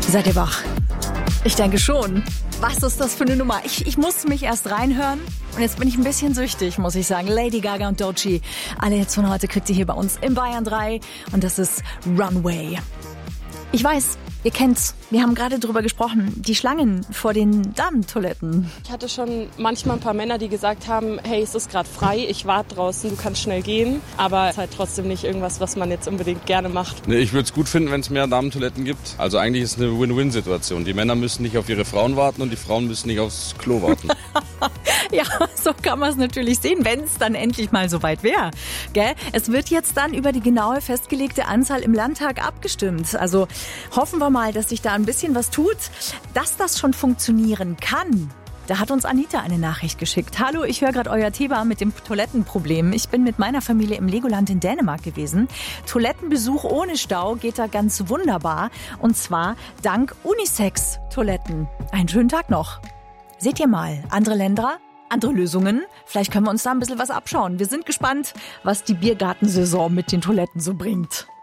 Seid ihr wach? Ich denke schon. Was ist das für eine Nummer? Ich musste mich erst reinhören und jetzt bin ich ein bisschen süchtig, muss ich sagen. Lady Gaga und Doechii. Alle Hits von heute kriegt ihr hier bei uns im Bayern 3 und das ist Runway. Ich weiß, ihr kennt's. Wir haben gerade drüber gesprochen. Die Schlangen vor den Damentoiletten. Ich hatte schon manchmal ein paar Männer, die gesagt haben, hey, es ist gerade frei, ich warte draußen, du kannst schnell gehen. Aber es ist halt trotzdem nicht irgendwas, was man jetzt unbedingt gerne macht. Nee, ich würde es gut finden, wenn es mehr Damentoiletten gibt. Also eigentlich ist es eine Win-Win-Situation. Die Männer müssen nicht auf ihre Frauen warten und die Frauen müssen nicht aufs Klo warten. Ja, so kann man es natürlich sehen, wenn es dann endlich mal soweit wäre. Es wird jetzt dann über die genaue festgelegte Anzahl im Landtag abgestimmt. Also hoffen wir mal, dass sich da ein bisschen was tut, dass das schon funktionieren kann. Da hat uns Anita eine Nachricht geschickt. Hallo, ich höre gerade euer Thema mit dem Toilettenproblem. Ich bin mit meiner Familie im Legoland in Dänemark gewesen. Toilettenbesuch ohne Stau geht da ganz wunderbar. Und zwar dank Unisex-Toiletten. Einen schönen Tag noch. Seht ihr mal, andere Länder, andere Lösungen. Vielleicht können wir uns da ein bisschen was abschauen. Wir sind gespannt, was die Biergartensaison mit den Toiletten so bringt.